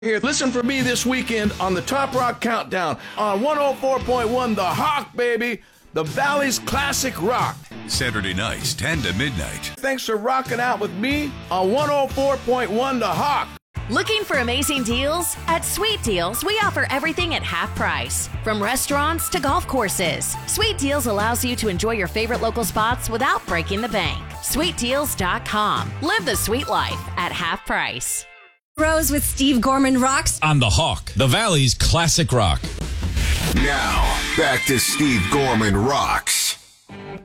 Here, listen for me this weekend on the Top Rock Countdown on 104.1 The Hawk, baby. The Valley's classic rock. Saturday nights, 10 to midnight. Thanks for rocking out with me on 104.1 The Hawk. Looking for amazing deals? At Sweet Deals, we offer everything at half price. From restaurants to golf courses, Sweet Deals allows you to enjoy your favorite local spots without breaking the bank. SweetDeals.com. Live the sweet life at half price. Rose with Steve Gorman rocks on The Hawk, the Valley's classic rock. Now, back to Steve Gorman Rocks.